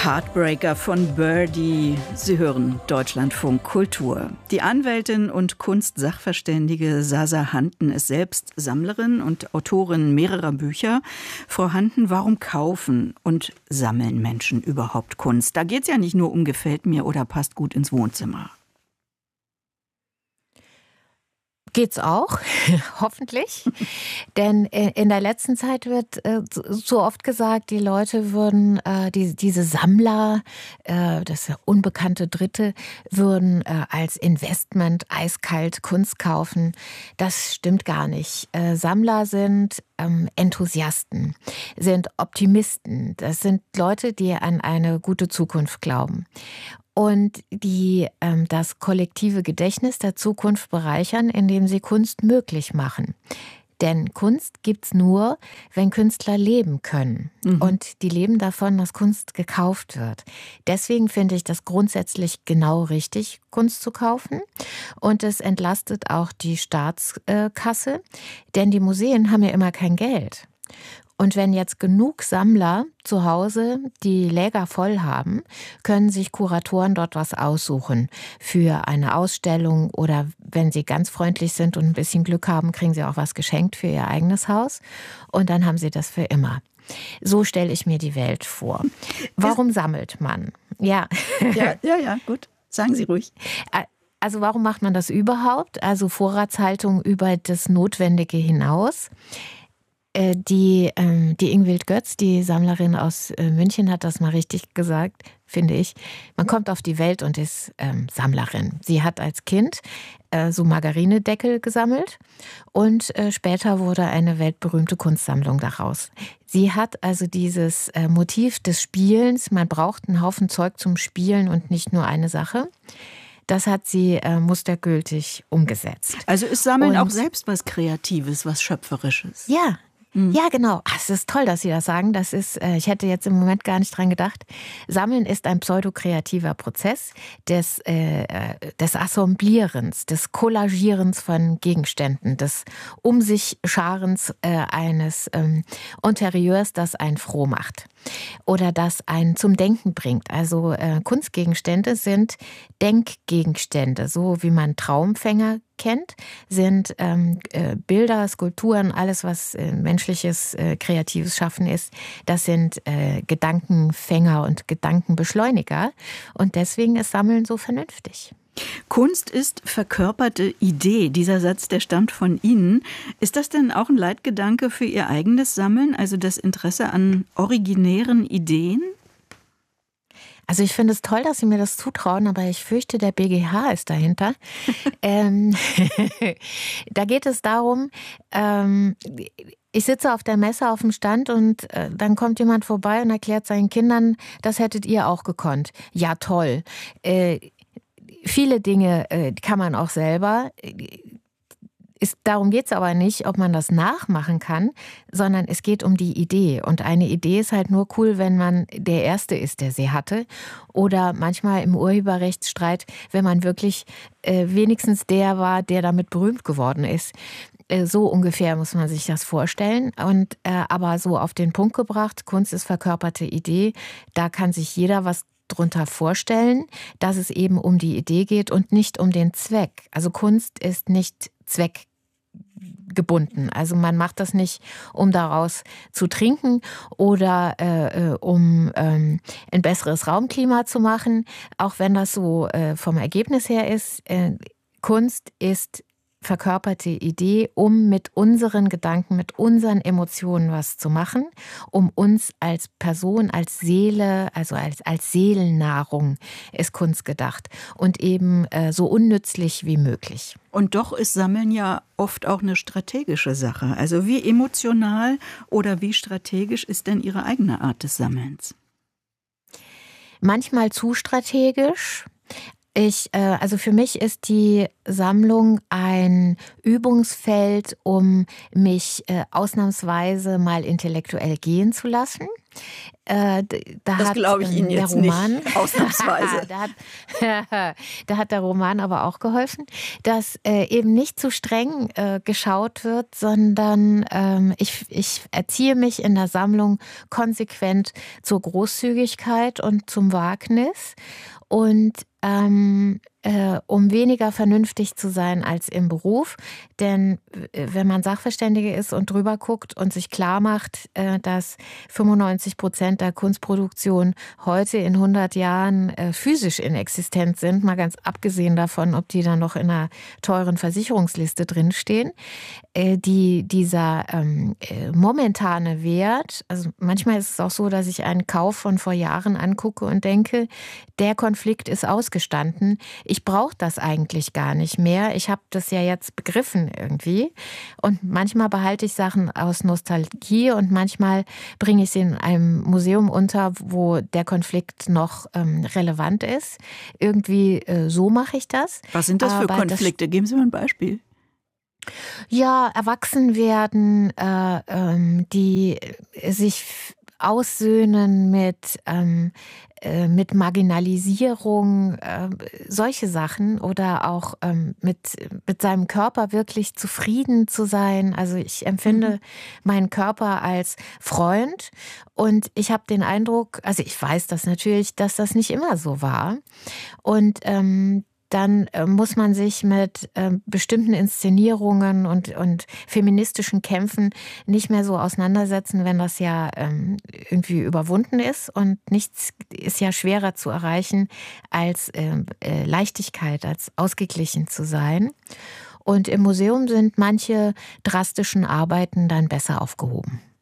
Heartbreaker von Birdie. Sie hören Deutschlandfunk Kultur. Die Anwältin und Kunstsachverständige Sasa Hanten ist selbst Sammlerin und Autorin mehrerer Bücher. Frau Hanten, warum kaufen und sammeln Menschen überhaupt Kunst? Da geht es ja nicht nur um gefällt mir oder passt gut ins Wohnzimmer. Geht's auch, hoffentlich. Denn in der letzten Zeit wird so oft gesagt, die Leute würden, diese Sammler, das ist ja unbekannte Dritte, würden als Investment eiskalt Kunst kaufen. Das stimmt gar nicht. Sammler sind Enthusiasten, sind Optimisten. Das sind Leute, die an eine gute Zukunft glauben. Und die das kollektive Gedächtnis der Zukunft bereichern, indem sie Kunst möglich machen. Denn Kunst gibt's nur, wenn Künstler leben können. Und die leben davon, dass Kunst gekauft wird. Deswegen finde ich das grundsätzlich genau richtig, Kunst zu kaufen. Und es entlastet auch die Staatskasse, denn die Museen haben ja immer kein Geld. Und wenn jetzt genug Sammler zu Hause die Läger voll haben, können sich Kuratoren dort was aussuchen für eine Ausstellung oder wenn sie ganz freundlich sind und ein bisschen Glück haben, kriegen sie auch was geschenkt für ihr eigenes Haus und dann haben sie das für immer. So stelle ich mir die Welt vor. Warum sammelt man? Ja, gut. Sagen Sie ruhig. Also warum macht man das überhaupt? Also Vorratshaltung über das Notwendige hinaus. Die Ingvild Götz, die Sammlerin aus München, hat das mal richtig gesagt, finde ich. Man kommt auf die Welt und ist Sammlerin. Sie hat als Kind so Margarinedeckel gesammelt und später wurde eine weltberühmte Kunstsammlung daraus. Sie hat also dieses Motiv des Spielens, man braucht einen Haufen Zeug zum Spielen und nicht nur eine Sache. Das hat sie mustergültig umgesetzt. Also ist Sammeln auch selbst was Kreatives, was Schöpferisches? Ja. Ja, genau. Es ist toll, dass Sie das sagen. Das ist, ich hätte jetzt im Moment gar nicht dran gedacht. Sammeln ist ein pseudokreativer Prozess des Assemblierens, des Kollagierens von Gegenständen, des Scharens eines Interieurs, das einen froh macht oder das einen zum Denken bringt. Also Kunstgegenstände sind Denkgegenstände, so wie man Traumfänger kennt, sind Bilder, Skulpturen, alles was menschliches, kreatives Schaffen ist, das sind Gedankenfänger und Gedankenbeschleuniger und deswegen ist Sammeln so vernünftig. Kunst ist verkörperte Idee. Dieser Satz, der stammt von Ihnen. Ist das denn auch ein Leitgedanke für Ihr eigenes Sammeln, also das Interesse an originären Ideen? Also ich finde es toll, dass Sie mir das zutrauen, aber ich fürchte, der BGH ist dahinter. Da geht es darum, ich sitze auf der Messe auf dem Stand und dann kommt jemand vorbei und erklärt seinen Kindern, das hättet ihr auch gekonnt. Ja, toll. Viele Dinge kann man auch selber. Darum geht es aber nicht, ob man das nachmachen kann, sondern es geht um die Idee. Und eine Idee ist halt nur cool, wenn man der Erste ist, der sie hatte. Oder manchmal im Urheberrechtsstreit, wenn man wirklich wenigstens der war, der damit berühmt geworden ist. So ungefähr muss man sich das vorstellen. Und aber so auf den Punkt gebracht, Kunst ist verkörperte Idee. Da kann sich jeder was drunter vorstellen, dass es eben um die Idee geht und nicht um den Zweck. Also Kunst ist nicht zweckgebunden. Also man macht das nicht, um daraus zu trinken oder um ein besseres Raumklima zu machen, auch wenn das so vom Ergebnis her ist. Kunst ist verkörperte Idee, um mit unseren Gedanken, mit unseren Emotionen was zu machen, um uns als Person, als Seele, also als Seelennahrung ist Kunst gedacht und eben so unnützlich wie möglich. Und doch ist Sammeln ja oft auch eine strategische Sache. Also wie emotional oder wie strategisch ist denn Ihre eigene Art des Sammelns? Manchmal zu strategisch. Also für mich ist die Sammlung ein Übungsfeld, um mich ausnahmsweise mal intellektuell gehen zu lassen. Das glaube ich Ihnen jetzt Roman, nicht, ausnahmsweise. Da hat der Roman aber auch geholfen, dass eben nicht zu streng geschaut wird, sondern ich erziehe mich in der Sammlung konsequent zur Großzügigkeit und zum Wagnis. Und um weniger vernünftig zu sein als im Beruf. Denn wenn man Sachverständige ist und drüber guckt und sich klar macht, dass 95% der Kunstproduktion heute in 100 Jahren physisch inexistent sind, mal ganz abgesehen davon, ob die dann noch in einer teuren Versicherungsliste drinstehen, dieser momentane Wert, also manchmal ist es auch so, dass ich einen Kauf von vor Jahren angucke und denke, der Konflikt ist ausgestanden. Ich brauche das eigentlich gar nicht mehr. Ich habe das ja jetzt begriffen irgendwie. Und manchmal behalte ich Sachen aus Nostalgie und manchmal bringe ich sie in einem Museum unter, wo der Konflikt noch relevant ist. Irgendwie so mache ich das. Was sind das für Konflikte? Geben Sie mal ein Beispiel. Ja, erwachsen werden, die sich aussöhnen mit Marginalisierung, solche Sachen oder auch mit seinem Körper wirklich zufrieden zu sein. Also ich empfinde meinen Körper als Freund und ich habe den Eindruck, also ich weiß das natürlich, dass das nicht immer so war und dann muss man sich mit bestimmten Inszenierungen und feministischen Kämpfen nicht mehr so auseinandersetzen, wenn das ja irgendwie überwunden ist. Und nichts ist ja schwerer zu erreichen als Leichtigkeit, als ausgeglichen zu sein. Und im Museum sind manche drastischen Arbeiten dann besser aufgehoben.